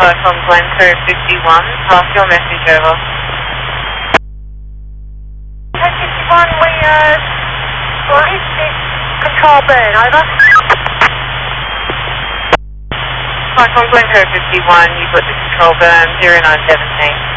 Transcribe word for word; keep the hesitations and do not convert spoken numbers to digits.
Cyclone Glencoe fifty-one, pass your message over. fifty-one, we uh, released this control burn, over. Cyclone Glencoe fifty-one, you've got the control burn zero nine seventeen.